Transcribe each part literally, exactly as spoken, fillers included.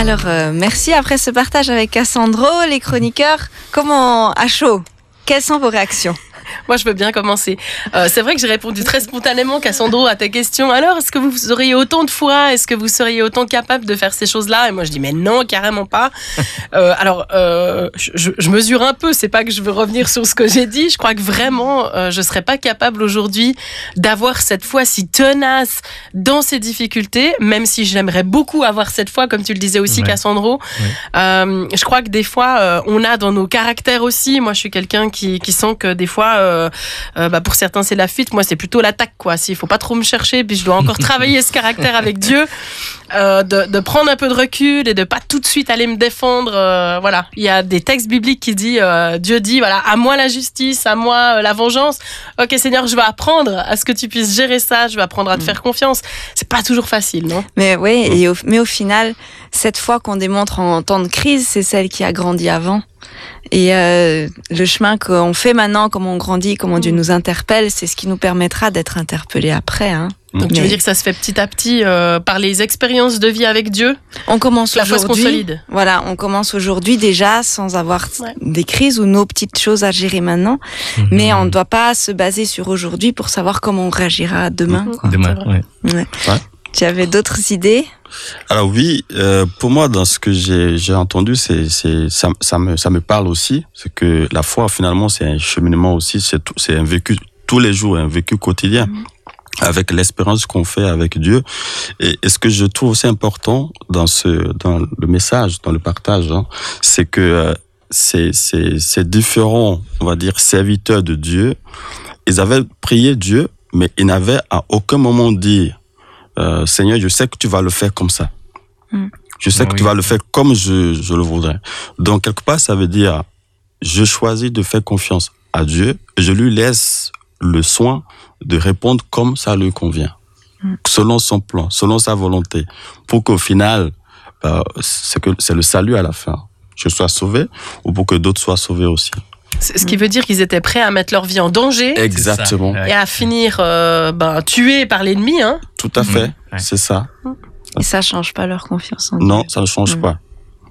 Alors, euh, merci. Après ce partage avec Cassandro, les chroniqueurs, comment, à chaud, quelles sont vos réactions ? Moi, je veux bien commencer. Euh, c'est vrai que j'ai répondu très spontanément, Cassandro, à ta question. Alors, est-ce que vous auriez autant de foi ? Est-ce que vous seriez autant capable de faire ces choses-là ? Et moi, je dis, mais non, carrément pas. Euh, alors, euh, je, je mesure un peu. C'est pas que je veux revenir sur ce que j'ai dit. Je crois que vraiment, euh, je serais pas capable aujourd'hui d'avoir cette foi si tenace dans ces difficultés, même si j'aimerais beaucoup avoir cette foi, comme tu le disais aussi, ouais. Cassandro. Ouais. Euh, je crois que des fois, euh, on a dans nos caractères aussi. Moi, je suis quelqu'un qui, qui sent que des fois, Euh, euh, bah pour certains c'est la fuite, moi c'est plutôt l'attaque quoi. S'il faut pas trop me chercher, puis je dois encore travailler ce caractère avec Dieu, euh, de, de prendre un peu de recul et de pas tout de suite aller me défendre. Euh, voilà, il y a des textes bibliques qui disent euh, Dieu dit voilà, à moi la justice, à moi euh, la vengeance. Ok Seigneur, je vais apprendre à ce que tu puisses gérer ça, je vais apprendre à te faire confiance. C'est pas toujours facile, non ? Mais oui, et au, mais au final, cette foi qu'on démontre en temps de crise, c'est celle qui a grandi avant. Et euh, le chemin qu'on fait maintenant, comment on grandit, comment Dieu nous interpelle, c'est ce qui nous permettra d'être interpellés après. Hein. Donc Mais... tu veux dire que ça se fait petit à petit euh, par les expériences de vie avec Dieu ? On commence la aujourd'hui. foi se consolide. Voilà, on commence aujourd'hui déjà sans avoir ouais. des crises ou nos petites choses à gérer maintenant. Mm-hmm. Mais on ne doit pas se baser sur aujourd'hui pour savoir comment on réagira demain. Mm-hmm. Quoi. Demain, ouais. ouais. ouais. Tu avais d'autres idées ? Alors oui, euh, pour moi, dans ce que j'ai, j'ai entendu, c'est, c'est, ça, ça, me, ça me parle aussi. C'est que la foi, finalement, c'est un cheminement aussi, c'est, tout, c'est un vécu tous les jours, un vécu quotidien, mmh. avec l'espérance qu'on fait avec Dieu. Et, et ce que je trouve aussi important dans, ce, dans le message, dans le partage, hein, c'est que euh, ces, ces, ces différents, on va dire, serviteurs de Dieu, ils avaient prié Dieu, mais ils n'avaient à aucun moment dit Euh, Seigneur, je sais que tu vas le faire comme ça. Mm. Je sais oui. que tu vas le faire comme je, je le voudrais. Donc, quelque part, ça veut dire, je choisis de faire confiance à Dieu et je lui laisse le soin de répondre comme ça lui convient, mm. selon son plan, selon sa volonté, pour qu'au final, euh, c'est, que, c'est le salut à la fin. Je sois sauvé ou pour que d'autres soient sauvés aussi. Ce qui veut dire qu'ils étaient prêts à mettre leur vie en danger. Exactement. Et à finir euh, ben, tués par l'ennemi. Hein. Tout à fait, mmh. ouais. c'est ça. Et ça ne change pas leur confiance en Dieu. Non, ça ne change mmh. pas.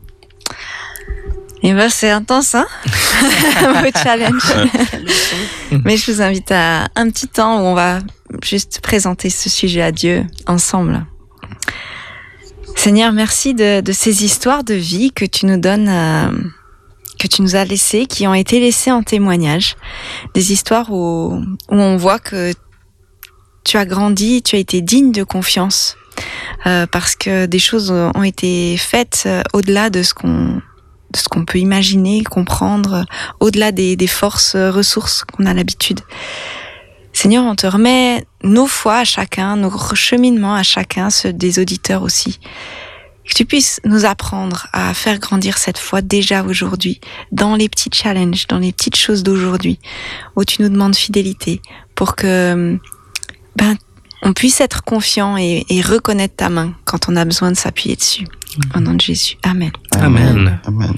Et ben c'est intense, hein. Vos challenges. Mais je vous invite à un petit temps où on va juste présenter ce sujet à Dieu ensemble. Seigneur, merci de, de ces histoires de vie que tu nous donnes... Euh, que tu nous as laissées, qui ont été laissées en témoignage. Des histoires où, où on voit que tu as grandi, tu as été digne de confiance, euh, parce que des choses ont été faites euh, au-delà de ce qu'on, de ce qu'on peut imaginer, comprendre, euh, au-delà des, des forces, euh, ressources qu'on a l'habitude. Seigneur, on te remet nos foi à chacun, nos cheminements à chacun, ceux des auditeurs aussi. Que tu puisses nous apprendre à faire grandir cette foi déjà aujourd'hui, dans les petits challenges, dans les petites choses d'aujourd'hui, où tu nous demandes fidélité, pour que ben, on puisse être confiant et, et reconnaître ta main quand on a besoin de s'appuyer dessus. Au nom de Jésus. Amen. Amen. Amen.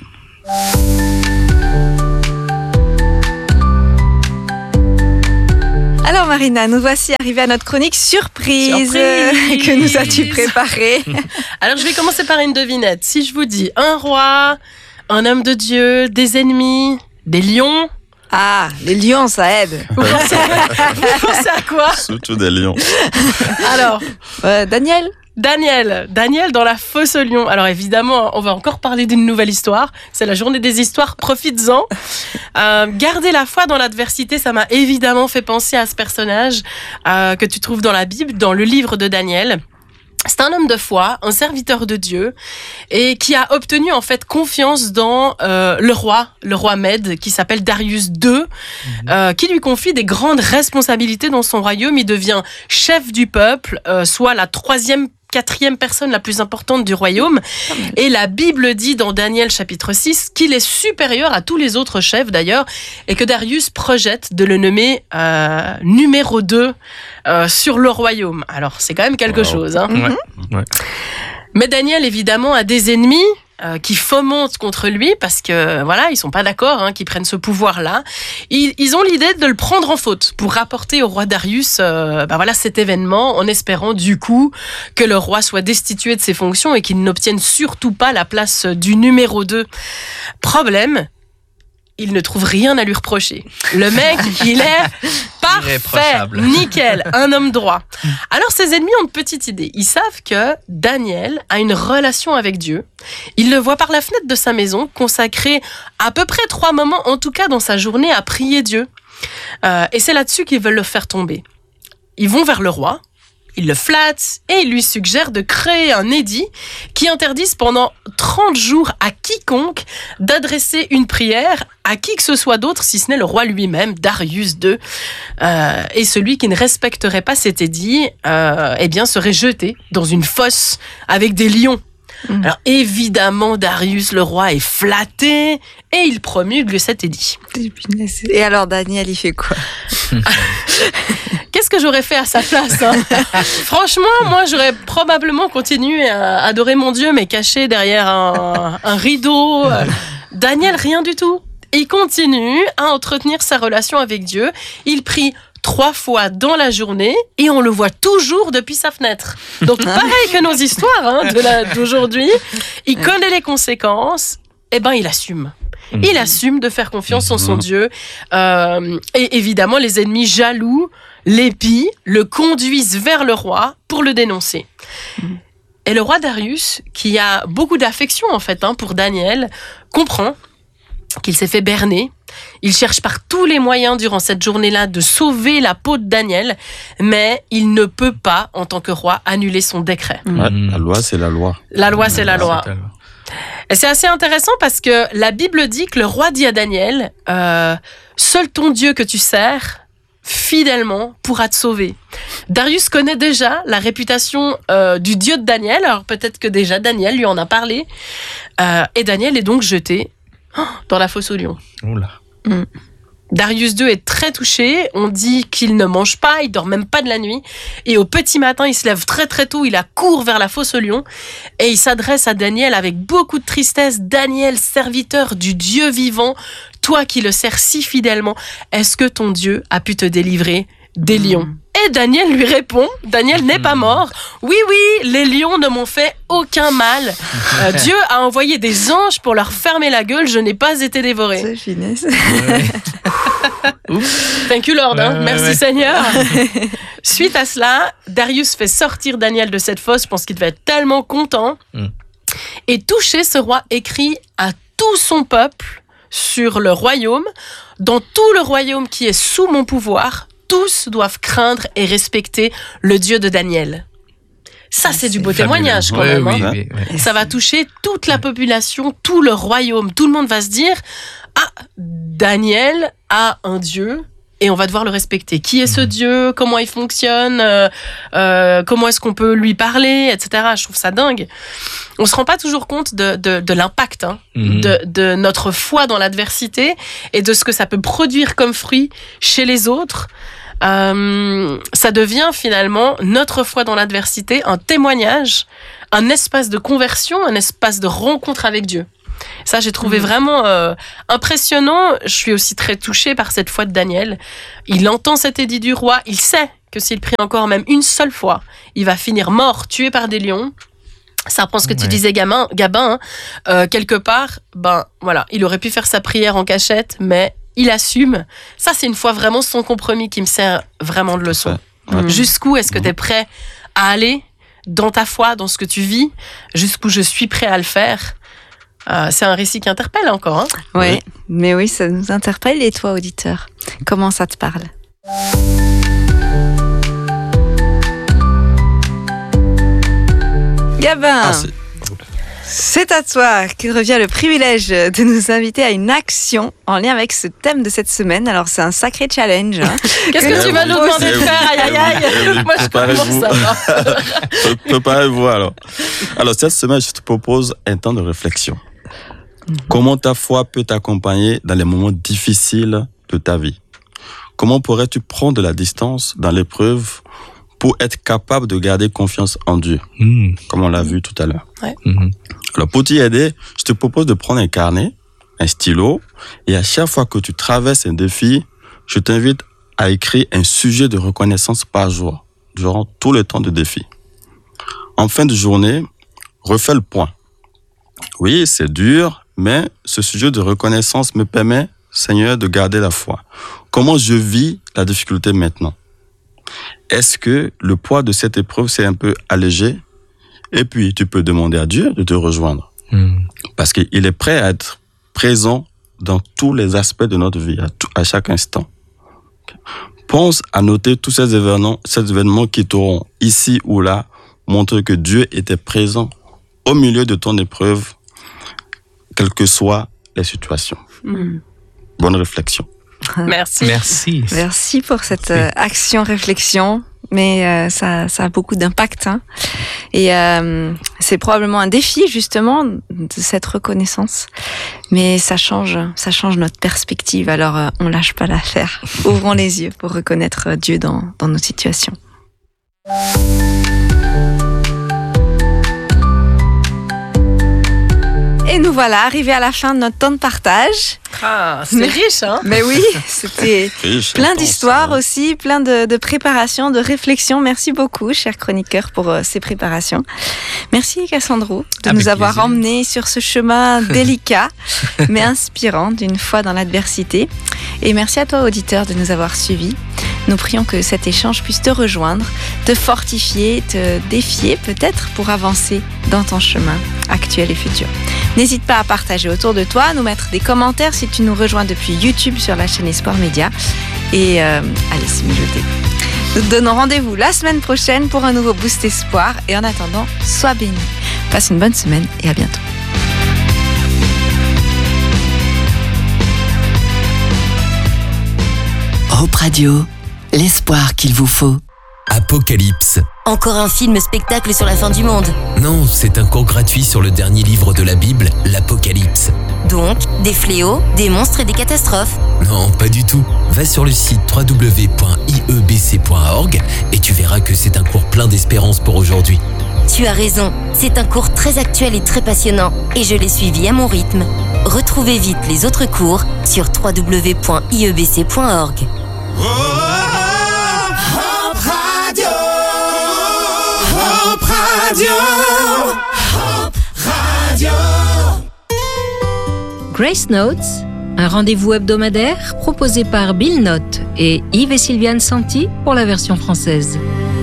Alors Marina, nous voici arrivés à notre chronique surprise, surprise. Que nous as-tu préparée ? Alors je vais commencer par une devinette. Si je vous dis un roi, un homme de Dieu, des ennemis, des lions... Ah, les lions, ça aide. Vous pensez, vous pensez à quoi ? Surtout des lions. Alors euh, Daniel ? Daniel, Daniel dans la fosse aux lions. Alors évidemment, on va encore parler d'une nouvelle histoire. C'est la journée des histoires, profites-en. Euh, garder la foi dans l'adversité, ça m'a évidemment fait penser à ce personnage euh, que tu trouves dans la Bible, dans le livre de Daniel. C'est un homme de foi, un serviteur de Dieu, et qui a obtenu en fait confiance dans euh, le roi, le roi Mède, qui s'appelle Darius deux, mmh. euh, qui lui confie des grandes responsabilités dans son royaume. Il devient chef du peuple, euh, soit la troisième quatrième personne la plus importante du royaume. Et la Bible dit dans Daniel chapitre six qu'il est supérieur à tous les autres chefs d'ailleurs, et que Darius projette de le nommer euh, numéro deux euh, sur le royaume. Alors c'est quand même quelque wow. chose. Hein. Ouais. Ouais. Mais Daniel évidemment a des ennemis. euh, qui fomentent contre lui parce que voilà, ils sont pas d'accord hein, qu'ils prennent ce pouvoir-là. Ils, ils ont l'idée de le prendre en faute pour rapporter au roi Darius euh, bah voilà, cet événement en espérant du coup que le roi soit destitué de ses fonctions et qu'il n'obtienne surtout pas la place du numéro deux. Problème, il ne trouve rien à lui reprocher. Le mec, il est parfait, nickel, un homme droit. Alors ses ennemis ont une petite idée. Ils savent que Daniel a une relation avec Dieu. Ils le voient par la fenêtre de sa maison, consacrer à peu près trois moments, en tout cas dans sa journée, à prier Dieu. Euh, et c'est là-dessus qu'ils veulent le faire tomber. Ils vont vers le roi. Il le flatte et il lui suggère de créer un édit qui interdise pendant trente jours à quiconque d'adresser une prière à qui que ce soit d'autre, si ce n'est le roi lui-même, Darius deux. Euh, et celui qui ne respecterait pas cet édit euh, eh bien, serait jeté dans une fosse avec des lions. Mmh. Alors évidemment, Darius le roi est flatté et il promulgue cet édit. Et alors Daniel, il fait quoi? Qu'est-ce que j'aurais fait à sa place hein Franchement, moi, j'aurais probablement continué à adorer mon Dieu, mais caché derrière un, un rideau. Daniel, rien du tout. Il continue à entretenir sa relation avec Dieu. Il prie trois fois dans la journée et on le voit toujours depuis sa fenêtre. Donc, pareil que nos histoires hein, de la, d'aujourd'hui, il connaît les conséquences, et ben il assume. Il assume de faire confiance en son Dieu. Euh, et évidemment, les ennemis jaloux l'épient, le conduisent vers le roi pour le dénoncer. Et le roi Darius, qui a beaucoup d'affection en fait hein, pour Daniel, comprend qu'il s'est fait berner. Il cherche par tous les moyens durant cette journée-là de sauver la peau de Daniel, mais il ne peut pas, en tant que roi, annuler son décret. Ouais, la loi, c'est la loi. La loi, c'est la loi. Et c'est assez intéressant parce que la Bible dit que le roi dit à Daniel euh, « Seul ton Dieu que tu sers, fidèlement, pourra te sauver. » Darius connaît déjà la réputation euh, du Dieu de Daniel, alors peut-être que déjà Daniel lui en a parlé. Euh, et Daniel est donc jeté dans la fosse aux lions. Oula. Mm. Darius deux est très touché. On dit qu'il ne mange pas, il dort même pas de la nuit. Et au petit matin, il se lève très très tôt, il accourt vers la fosse aux lions et il s'adresse à Daniel avec beaucoup de tristesse. Daniel, serviteur du Dieu vivant, toi qui le sers si fidèlement, est-ce que ton Dieu a pu te délivrer des lions ? Mmh. Et Daniel lui répond, Daniel n'est pas mort. Oui, oui, les lions ne m'ont fait aucun mal. Euh, Dieu a envoyé des anges pour leur fermer la gueule, je n'ai pas été dévoré. C'est finesse. Thank you Lord, hein. Ouais, Merci ouais. Seigneur. Suite à cela, Darius fait sortir Daniel de cette fosse, je pense qu'il devait être tellement content. Mm. Et touché, ce roi écrit à tout son peuple sur le royaume, dans tout le royaume qui est sous mon pouvoir, tous doivent craindre et respecter le Dieu de Daniel. Ça, c'est, c'est du beau témoignage quand ouais, même. Oui, hein. oui, oui. Ça va toucher toute la population, tout le royaume. Tout le monde va se dire « Ah, Daniel a un Dieu et on va devoir le respecter. Qui est ce Dieu ? Comment il fonctionne ? euh, euh, Comment est-ce qu'on peut lui parler ? et cetera » Je trouve ça dingue. On se rend pas toujours compte de, de, de l'impact hein, mmh. de, de notre foi dans l'adversité et de ce que ça peut produire comme fruit chez les autres. Euh, ça devient finalement notre foi dans l'adversité, un témoignage, un espace de conversion, un espace de rencontre avec Dieu. Ça, j'ai trouvé mmh. vraiment euh, impressionnant. Je suis aussi très touchée par cette foi de Daniel. Il entend cet édit du roi, il sait que s'il prie encore même une seule fois, il va finir mort, tué par des lions. Ça reprend ce que ouais. tu disais, Gabin, Gabin hein. euh, quelque part, ben voilà, il aurait pu faire sa prière en cachette, mais il assume. Ça, c'est une fois vraiment son compromis qui me sert vraiment de leçon. Mmh. Jusqu'où est-ce que tu es prêt à aller dans ta foi, dans ce que tu vis ? Jusqu'où je suis prêt à le faire ? euh, C'est un récit qui interpelle encore. Hein ? Ouais, oui, mais oui, ça nous interpelle. Et toi, auditeur, comment ça te parle ? Gabin, ah, c'est... c'est à toi que revient le privilège de nous inviter à une action en lien avec ce thème de cette semaine. Alors, c'est un sacré challenge. Hein. Qu'est-ce que, que tu vas nous demander de faire ? Aïe, aïe, aïe. Moi, je commence à voir. Préparez-vous alors. Alors, cette semaine, je te propose un temps de réflexion. Mm-hmm. Comment ta foi peut t'accompagner dans les moments difficiles de ta vie ? Comment pourrais-tu prendre de la distance dans l'épreuve pour être capable de garder confiance en Dieu, mmh. comme on l'a vu tout à l'heure. Ouais. Mmh. Alors, pour t'y aider, je te propose de prendre un carnet, un stylo, et à chaque fois que tu traverses un défi, je t'invite à écrire un sujet de reconnaissance par jour, durant tout le temps de défi. En fin de journée, refais le point. Oui, c'est dur, mais ce sujet de reconnaissance me permet, Seigneur, de garder la foi. Comment je vis la difficulté maintenant? Est-ce que le poids de cette épreuve s'est un peu allégé? Et puis, tu peux demander à Dieu de te rejoindre. Mmh. Parce qu'il est prêt à être présent dans tous les aspects de notre vie, à, tout, à chaque instant. Pense à noter tous ces événements, ces événements qui t'auront, ici ou là, montré que Dieu était présent au milieu de ton épreuve, quelles que soient les situations. Mmh. Bonne réflexion. Merci. Merci. Merci pour cette euh, action-réflexion. Mais euh, ça, ça a beaucoup d'impact. Hein. Et euh, c'est probablement un défi, justement, de cette reconnaissance. Mais ça change, ça change notre perspective. Alors, euh, on lâche pas l'affaire. Ouvrons les yeux pour reconnaître Dieu dans, dans nos situations. Et nous voilà arrivés à la fin de notre temps de partage. Ah, c'est mais, riche, hein? Mais oui, c'était riche, plein d'histoires hein. aussi, plein de, de préparations, de réflexions. Merci beaucoup, cher chroniqueur, pour euh, ces préparations. Merci, Cassandro, de Avec nous avoir plaisir. emmenés sur ce chemin délicat, mais inspirant d'une foi dans l'adversité. Et merci à toi, auditeur, de nous avoir suivis. Nous prions que cet échange puisse te rejoindre, te fortifier, te défier peut-être pour avancer dans ton chemin actuel et futur. N'hésite pas à partager autour de toi, à nous mettre des commentaires si tu nous rejoins depuis YouTube sur la chaîne Espoir Média et euh, à laisser mijoter. Nous te donnons rendez-vous la semaine prochaine pour un nouveau Boost Espoir et en attendant, sois béni. Passe une bonne semaine et à bientôt. Hope Radio, l'espoir qu'il vous faut. Apocalypse. Encore un film-spectacle sur la fin du monde. Non, c'est un cours gratuit sur le dernier livre de la Bible, l'Apocalypse. Donc, des fléaux, des monstres et des catastrophes. Non, pas du tout. Va sur le site w w w point i e b c point org et tu verras que c'est un cours plein d'espérance pour aujourd'hui. Tu as raison, c'est un cours très actuel et très passionnant et je l'ai suivi à mon rythme. Retrouvez vite les autres cours sur w w w point i e b c point org. Oh, Hope Radio, Hope Radio, Hope Radio. Grace Notes, un rendez-vous hebdomadaire proposé par Bill Note et Yves et Sylviane Santi pour la version française.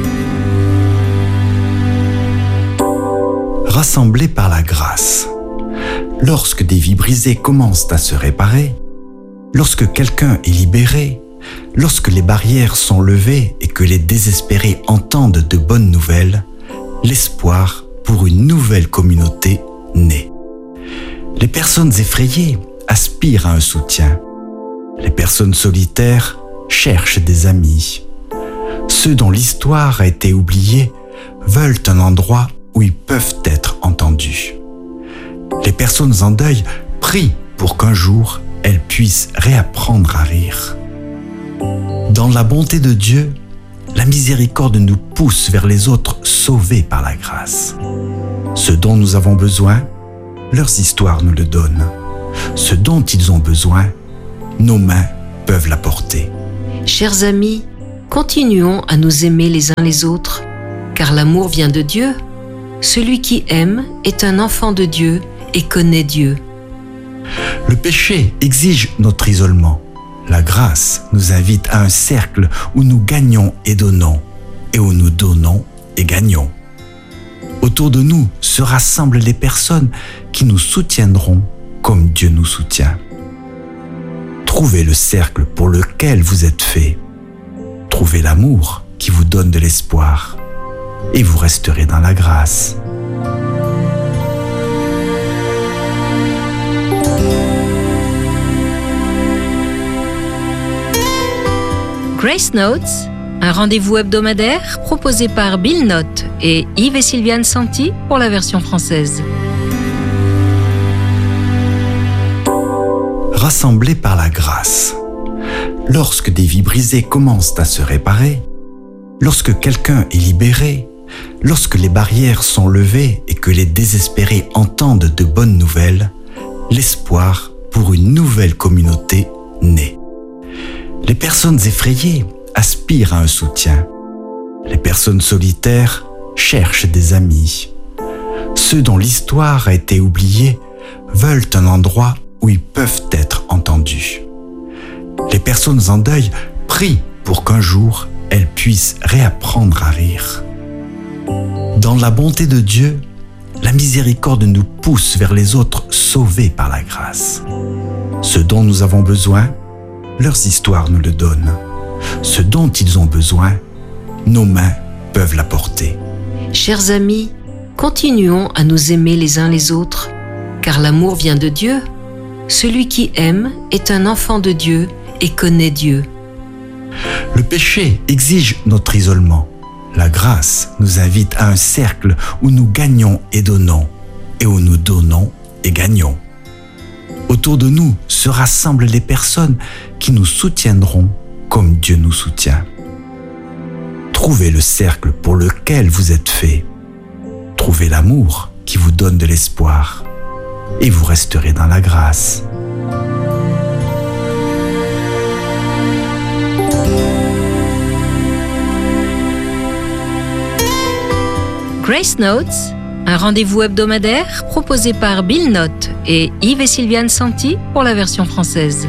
Rassemblés par la grâce. Lorsque des vies brisées commencent à se réparer, lorsque quelqu'un est libéré, lorsque les barrières sont levées et que les désespérés entendent de bonnes nouvelles, l'espoir pour une nouvelle communauté naît. Les personnes effrayées aspirent à un soutien. Les personnes solitaires cherchent des amis. Ceux dont l'histoire a été oubliée veulent un endroit où ils peuvent être entendus. Les personnes en deuil prient pour qu'un jour elles puissent réapprendre à rire. Dans la bonté de Dieu, la miséricorde nous pousse vers les autres sauvés par la grâce. Ce dont nous avons besoin, leurs histoires nous le donnent. Ce dont ils ont besoin, nos mains peuvent l'apporter. Chers amis, continuons à nous aimer les uns les autres, car l'amour vient de Dieu. Celui qui aime est un enfant de Dieu et connaît Dieu. Le péché exige notre isolement. La grâce nous invite à un cercle où nous gagnons et donnons, et où nous donnons et gagnons. Autour de nous se rassemblent les personnes qui nous soutiendront comme Dieu nous soutient. Trouvez le cercle pour lequel vous êtes fait. Trouvez l'amour qui vous donne de l'espoir, et vous resterez dans la grâce. Grace Notes, un rendez-vous hebdomadaire proposé par Bill Note et Yves et Sylviane Santi pour la version française. Rassemblés par la grâce. Lorsque des vies brisées commencent à se réparer, lorsque quelqu'un est libéré, lorsque les barrières sont levées et que les désespérés entendent de bonnes nouvelles, l'espoir pour une nouvelle communauté naît. Les personnes effrayées aspirent à un soutien. Les personnes solitaires cherchent des amis. Ceux dont l'histoire a été oubliée veulent un endroit où ils peuvent être entendus. Les personnes en deuil prient pour qu'un jour elles puissent réapprendre à rire. Dans la bonté de Dieu, la miséricorde nous pousse vers les autres sauvés par la grâce. Ce dont nous avons besoin, leurs histoires nous le donnent. Ce dont ils ont besoin, nos mains peuvent l'apporter. Chers amis, continuons à nous aimer les uns les autres, car l'amour vient de Dieu. Celui qui aime est un enfant de Dieu et connaît Dieu. Le péché exige notre isolement. La grâce nous invite à un cercle où nous gagnons et donnons, et où nous donnons et gagnons. Autour de nous se rassemblent les personnes qui nous soutiendront comme Dieu nous soutient. Trouvez le cercle pour lequel vous êtes fait. Trouvez l'amour qui vous donne de l'espoir, et vous resterez dans la grâce. Grace Notes, un rendez-vous hebdomadaire proposé par Bill Note et Yves et Sylviane Santi pour la version française.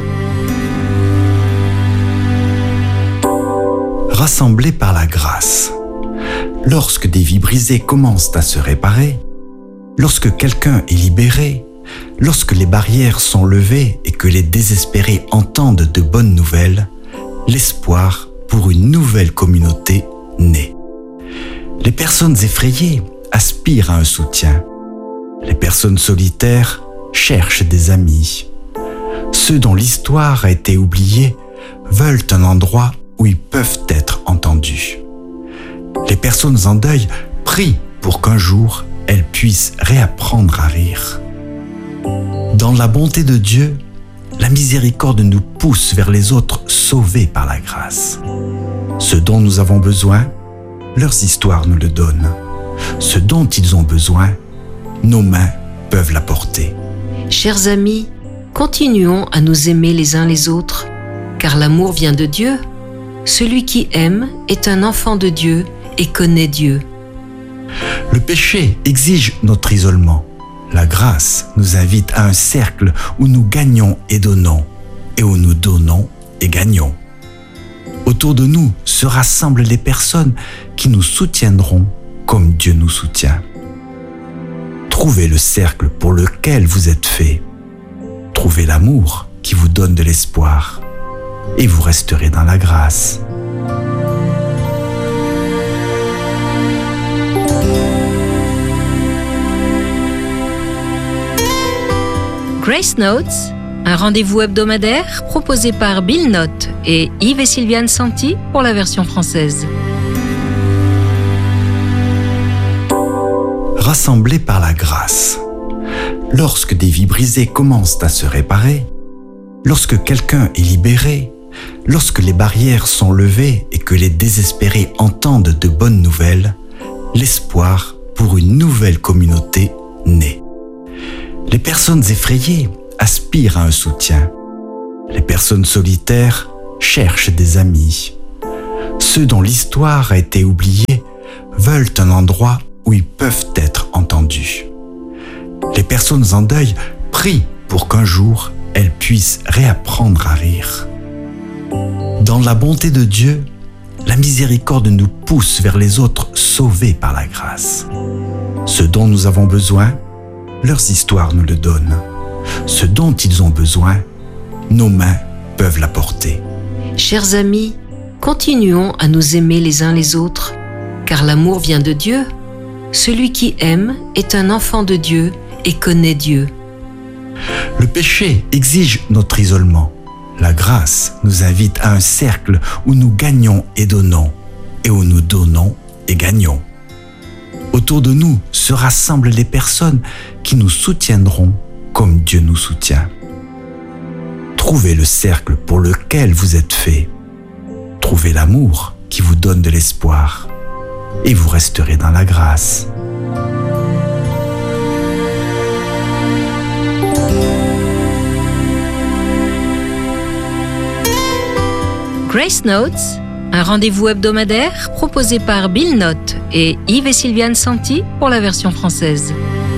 Rassemblés par la grâce. Lorsque des vies brisées commencent à se réparer, lorsque quelqu'un est libéré, lorsque les barrières sont levées et que les désespérés entendent de bonnes nouvelles, l'espoir pour une nouvelle communauté naît. Les personnes effrayées aspirent à un soutien. Les personnes solitaires cherchent des amis. Ceux dont l'histoire a été oubliée veulent un endroit où ils peuvent être entendus. Les personnes en deuil prient pour qu'un jour elles puissent réapprendre à rire. Dans la bonté de Dieu, la miséricorde nous pousse vers les autres sauvés par la grâce. Ce dont nous avons besoin, leurs histoires nous le donnent. Ce dont ils ont besoin, nos mains peuvent l'apporter. Chers amis, continuons à nous aimer les uns les autres, car l'amour vient de Dieu. Celui qui aime est un enfant de Dieu et connaît Dieu. Le péché exige notre isolement. La grâce nous invite à un cercle où nous gagnons et donnons, et où nous donnons et gagnons. Autour de nous se rassemblent les personnes qui nous soutiendront comme Dieu nous soutient. Trouvez le cercle pour lequel vous êtes fait. Trouvez l'amour qui vous donne de l'espoir, et vous resterez dans la grâce. Grace Notes, un rendez-vous hebdomadaire proposé par Bill Note et Yves et Sylviane Santi pour la version française. Rassemblés par la grâce. Lorsque des vies brisées commencent à se réparer, lorsque quelqu'un est libéré, lorsque les barrières sont levées et que les désespérés entendent de bonnes nouvelles, l'espoir pour une nouvelle communauté naît. Les personnes effrayées aspirent à un soutien. Les personnes solitaires cherchent des amis. Ceux dont l'histoire a été oubliée veulent un endroit où ils peuvent être entendus. Les personnes en deuil prient pour qu'un jour elles puissent réapprendre à rire. Dans la bonté de Dieu, la miséricorde nous pousse vers les autres sauvés par la grâce. Ce dont nous avons besoin, leurs histoires nous le donnent. Ce dont ils ont besoin, nos mains peuvent l'apporter. Chers amis, continuons à nous aimer les uns les autres, car l'amour vient de Dieu. Celui qui aime est un enfant de Dieu et connaît Dieu. Le péché exige notre isolement. La grâce nous invite à un cercle où nous gagnons et donnons, et où nous donnons et gagnons. Autour de nous se rassemblent les personnes qui nous soutiendront comme Dieu nous soutient. Trouvez le cercle pour lequel vous êtes fait. Trouvez l'amour qui vous donne de l'espoir, et vous resterez dans la grâce. Grace Notes, un rendez-vous hebdomadaire proposé par Bill Note et Yves et Sylviane Santi pour la version française.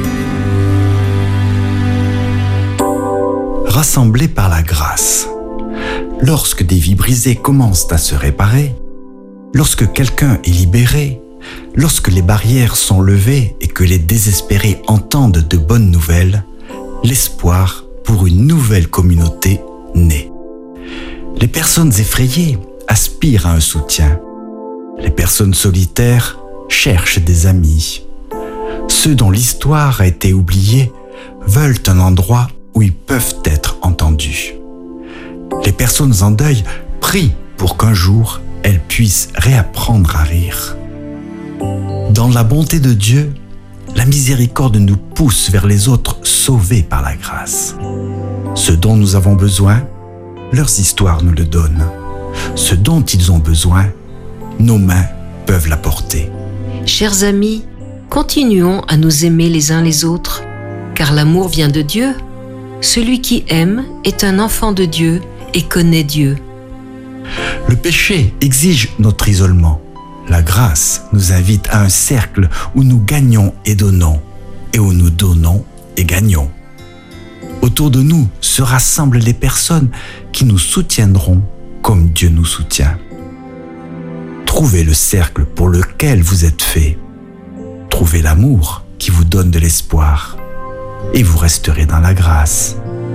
Rassemblés par la grâce. Lorsque des vies brisées commencent à se réparer, lorsque quelqu'un est libéré, lorsque les barrières sont levées et que les désespérés entendent de bonnes nouvelles, l'espoir pour une nouvelle communauté naît. Les personnes effrayées aspirent à un soutien. Les personnes solitaires cherchent des amis. Ceux dont l'histoire a été oubliée veulent un endroit où ils peuvent être entendus. Les personnes en deuil prient pour qu'un jour elles puissent réapprendre à rire. Dans la bonté de Dieu, la miséricorde nous pousse vers les autres sauvés par la grâce. Ce dont nous avons besoin, leurs histoires nous le donnent. Ce dont ils ont besoin, nos mains peuvent l'apporter. Chers amis, continuons à nous aimer les uns les autres, car l'amour vient de Dieu. Celui qui aime est un enfant de Dieu et connaît Dieu. Le péché exige notre isolement. La grâce nous invite à un cercle où nous gagnons et donnons, et où nous donnons et gagnons. Autour de nous se rassemblent les personnes qui nous soutiendront comme Dieu nous soutient. Trouvez le cercle pour lequel vous êtes fait. Trouvez l'amour qui vous donne de l'espoir, et vous resterez dans la grâce.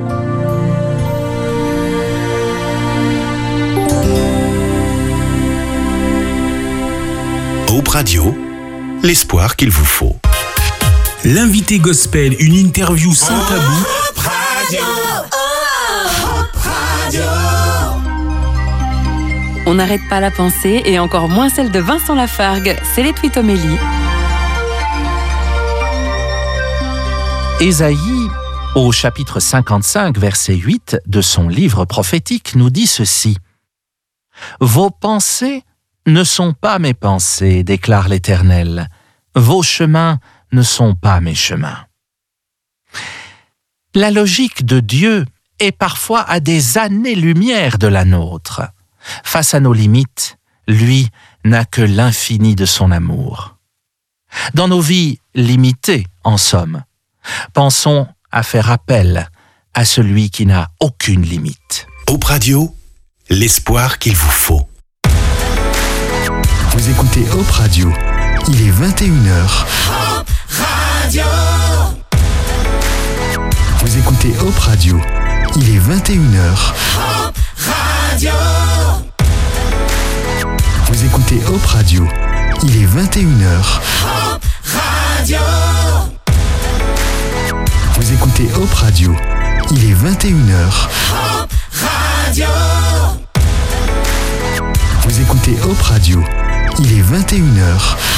Hope Radio, l'espoir qu'il vous faut. L'invité gospel, une interview sans tabou. Hope Radio, Hope Radio. On n'arrête pas la pensée et encore moins celle de Vincent Lafargue. C'est les Twitomélie. Ésaïe, au chapitre cinquante-cinq, verset huit de son livre prophétique, nous dit ceci. « Vos pensées ne sont pas mes pensées, déclare l'Éternel. Vos chemins ne sont pas mes chemins. » La logique de Dieu est parfois à des années-lumière de la nôtre. Face à nos limites, lui n'a que l'infini de son amour. Dans nos vies limitées, en somme, pensons à faire appel à celui qui n'a aucune limite. Hope Radio, l'espoir qu'il vous faut. Vous écoutez Hope Radio. Il est vingt et une heures. Hope Radio. Vous écoutez Hope Radio. Il est vingt et une heures. Hope Radio. Vous écoutez Hope Radio. Il est vingt et une heures. Hope Radio. Vous écoutez Hope Radio. Il est vingt et une heures. Hope Radio. Vous écoutez Hope Radio. Il est vingt et une heures.